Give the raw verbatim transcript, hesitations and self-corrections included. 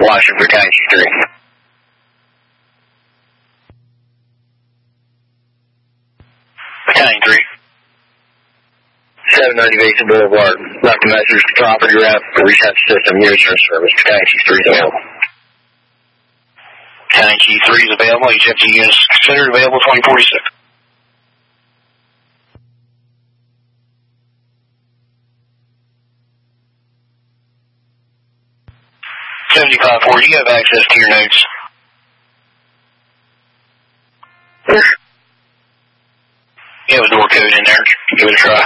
Watching for Battalion Chief three. Battalion three. seven ninety Basin Boulevard. Left a message to property rep. Reset the system. Near insurance service. Battalion Chief three is available. Battalion Chief three is available. H F T units considered available twenty forty-six. seventy-five forty, you have access to your notes. You have a door code in there. Give it a try.